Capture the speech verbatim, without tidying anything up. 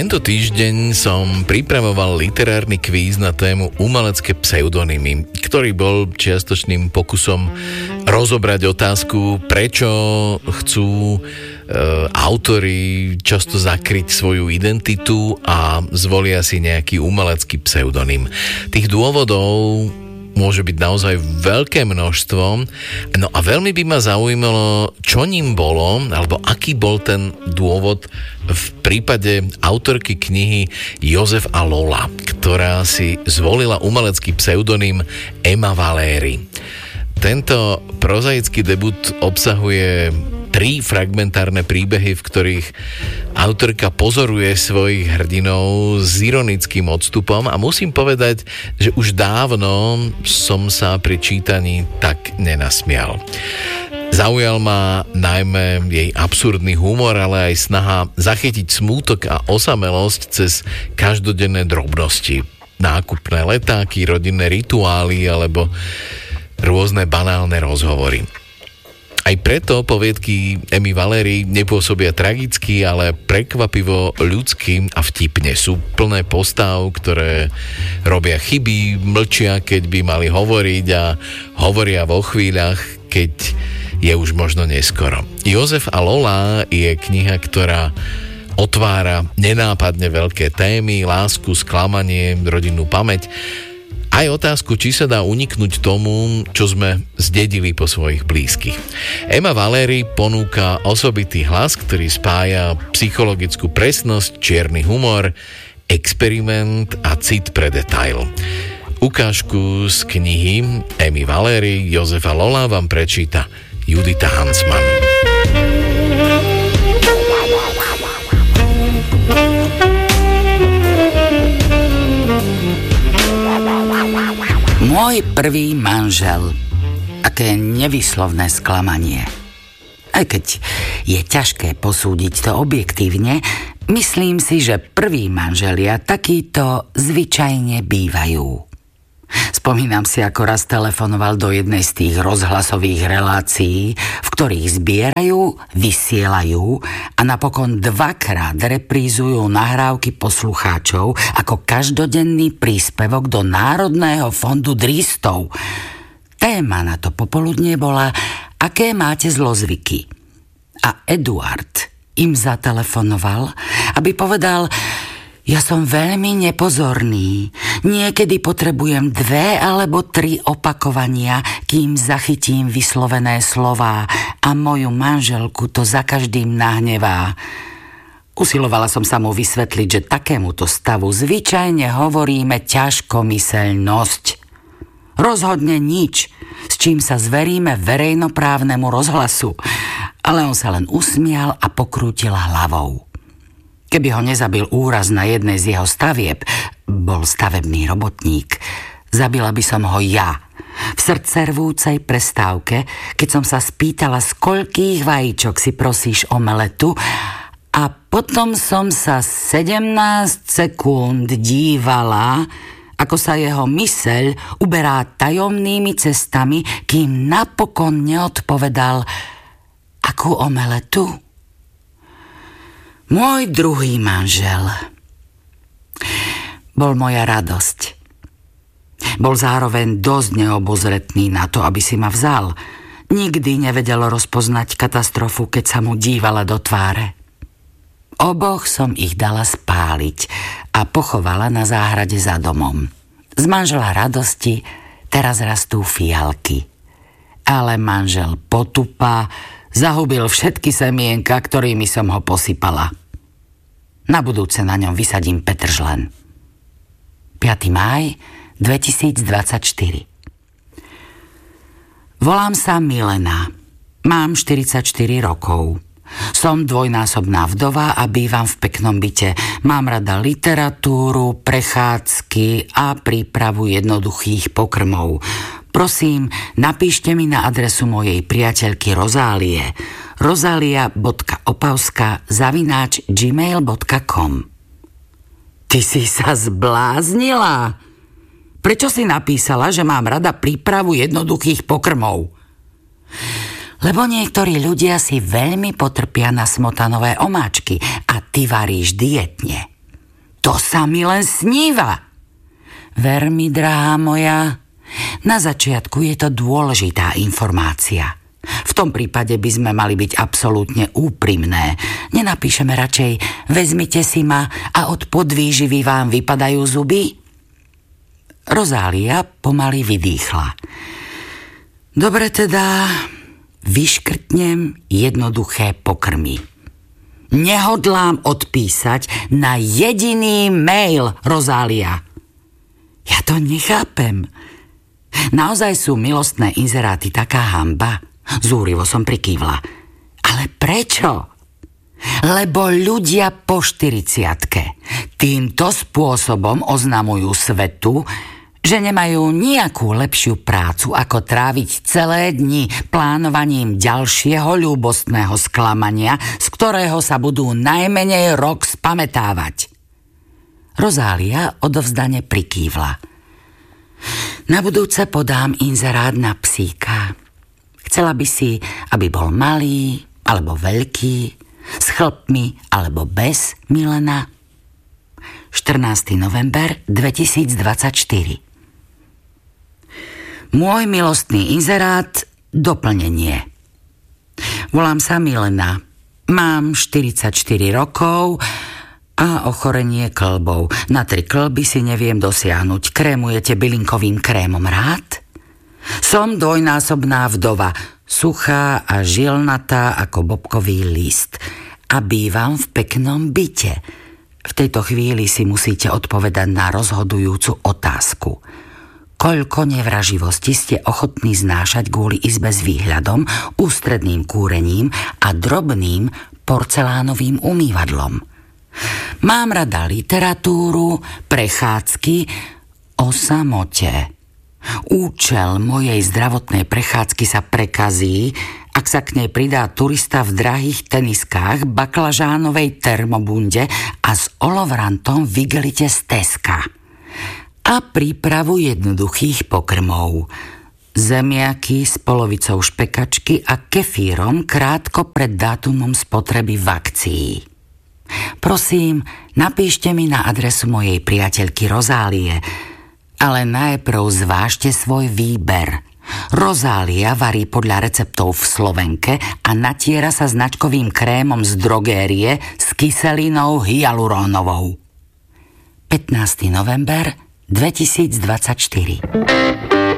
Tento týždeň som pripravoval literárny kvíz na tému umelecké pseudonymy, ktorý bol čiastočným pokusom rozobrať otázku, prečo chcú e, autori často zakryť svoju identitu a zvolia si nejaký umelecký pseudonym. Tých dôvodov môže byť naozaj veľké množstvo. No a veľmi by ma zaujímalo, čo ním bolo, alebo aký bol ten dôvod v prípade autorky knihy Jozef a Lola, ktorá si zvolila umelecký pseudonym Emma Valéry. Tento prozaický debut obsahuje tri fragmentárne príbehy, v ktorých autorka pozoruje svojich hrdinov s ironickým odstupom a musím povedať, že už dávno som sa pri čítaní tak nenasmial. Zaujal ma najmä jej absurdný humor, ale aj snaha zachytiť smútok a osamelosť cez každodenné drobnosti. Nákupné letáky, rodinné rituály alebo rôzne banálne rozhovory. Aj preto poviedky Emmy Valéry nepôsobia tragicky, ale prekvapivo ľudsky a vtipne. Sú plné postav, ktoré robia chyby, mlčia, keď by mali hovoriť a hovoria vo chvíľach, keď je už možno neskoro. Jozef a Lola je kniha, ktorá otvára nenápadne veľké témy, lásku, sklamanie, rodinnú pamäť, aj otázku, či sa dá uniknúť tomu, čo sme zdedili po svojich blízkych. Emma Valéry ponúka osobitý hlas, ktorý spája psychologickú presnosť, čierny humor, experiment a cit pre detail. Ukážku z knihy Emmy Valéry Jozefa Lola vám prečíta Judita Hansmann. Môj prvý manžel. Aké nevyslovné sklamanie. Aj keď je ťažké posúdiť to objektívne, myslím si, že prví manželia takíto zvyčajne bývajú. Spomínam si, ako raz telefonoval do jednej z tých rozhlasových relácií, v ktorých zbierajú, vysielajú a napokon dvakrát reprízujú nahrávky poslucháčov ako každodenný príspevok do Národného fondu dristov. Téma na to popoludnie bola, aké máte zlozvyky. A Eduard im zatelefonoval, aby povedal: ja som veľmi nepozorný. Niekedy potrebujem dve alebo tri opakovania, kým zachytím vyslovené slová a moju manželku to za každým nahnevá. Usilovala som sa mu vysvetliť, že takémuto stavu zvyčajne hovoríme ťažkomyseľnosť. Rozhodne nič, s čím sa zveríme verejnoprávnemu rozhlasu. Ale on sa len usmial a pokrútil hlavou. Keby ho nezabil úraz na jednej z jeho stavieb, bol stavebný robotník, zabila by som ho ja. V srdcervúcej prestávke, keď som sa spýtala, z koľkých vajíčok si prosíš omeletu, a potom som sa sedemnásť sekúnd dívala, ako sa jeho myseľ uberá tajomnými cestami, kým napokon neodpovedal: akú omeletu? Môj druhý manžel bol moja radosť. Bol zároveň dosť neobozretný na to, aby si ma vzal. Nikdy nevedel rozpoznať katastrofu, keď sa mu dívala do tváre. Oboch som ich dala spáliť a pochovala na záhrade za domom. Z manžela radosti teraz rastú fialky. Ale manžel potupa zahubil všetky semienka, ktorými som ho posypala. Na budúce na ňom vysadím petržlen. piateho mája dvetisícdvadsaťštyri. Volám sa Milena. Mám štyridsaťštyri rokov. Som dvojnásobná vdova a bývam v peknom byte. Mám rada literatúru, prechádzky a prípravu jednoduchých pokrmov. Prosím, napíšte mi na adresu mojej priateľky Rozálie. rozalia.opavska zavináč gmail bodka com. Ty si sa zbláznila? Prečo si napísala, že mám rada prípravu jednoduchých pokrmov? Lebo niektorí ľudia si veľmi potrpia na smotanové omáčky a ty varíš dietne. To sa mi len sníva. Ver mi, drahá moja, na začiatku je to dôležitá informácia. V tom prípade by sme mali byť absolútne úprimné. Nenapíšeme radšej, vezmite si ma a od podvýživy vám vypadajú zuby? Rozália pomaly vydýchla. Dobre teda, vyškrtnem jednoduché pokrmy. Nehodlám odpísať na jediný mail, Rozália. Ja to nechápem. Naozaj sú milostné inzeráty taká hanba? Zúrivo som prikývla. Ale prečo? Lebo ľudia po štyridsiatke týmto spôsobom oznamujú svetu, že nemajú nejakú lepšiu prácu, ako tráviť celé dni plánovaním ďalšieho ľúbostného sklamania, z ktorého sa budú najmenej rok spamätávať. Rozália odovzdane prikývla. Na budúce podám inzerát na psíka. Chcela by si, aby bol malý alebo veľký, s chlpmi alebo bez, Milena? štrnásteho november dvetisícdvadsaťštyri. Môj milostný inzerát, doplnenie. Volám sa Milena. Mám štyridsaťštyri rokov a ochorenie kĺbov. Na tri kĺby si neviem dosiahnuť. Krémujete bylinkovým krémom rád? Som dvojnásobná vdova, suchá a žilnatá ako bobkový list. A bývam v peknom byte. V tejto chvíli si musíte odpovedať na rozhodujúcu otázku. Koľko nevraživosti ste ochotní znášať kvôli izbe s výhľadom, ústredným kúrením a drobným porcelánovým umývadlom? Mám rada literatúru, prechádzky o samote. Účel mojej zdravotnej prechádzky sa prekazí, ak sa k nej pridá turista v drahých teniskách, baklažánovej termobunde a s olovrantom v igelite z Teska. A prípravu jednoduchých pokrmov. Zemiaky s polovicou špekačky a kefírom krátko pred dátumom spotreby v akcii. Prosím, napíšte mi na adresu mojej priateľky Rozálie, ale najprv zvážte svoj výber. Rozália varí podľa receptov v Slovenke a natiera sa značkovým krémom z drogérie s kyselinou hyalurónovou. pätnásteho november dvetisícdvadsaťštyri.